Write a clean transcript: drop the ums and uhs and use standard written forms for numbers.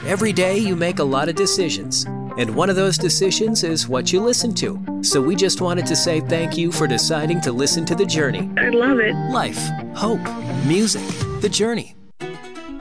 Every day you make a lot of decisions, and one of those decisions is what you listen to. So we just wanted to say thank you for deciding to listen to The Journey. I love it. Life, hope, music, The Journey.